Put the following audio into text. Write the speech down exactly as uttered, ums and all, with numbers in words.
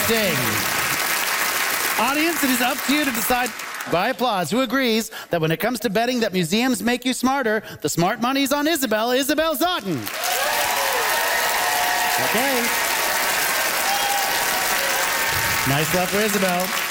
interesting. Audience, it is up to you to decide by applause who agrees that when it comes to betting that museums make you smarter, the smart money's on Isabel, Isabel Zotten. Okay. Nice love for Isabel.